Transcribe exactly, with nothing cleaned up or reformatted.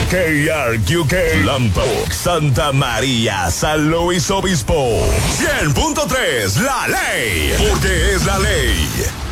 K R Q K, Lampo, Santa María, San Luis Obispo. cien punto tres, La Ley, porque es la ley.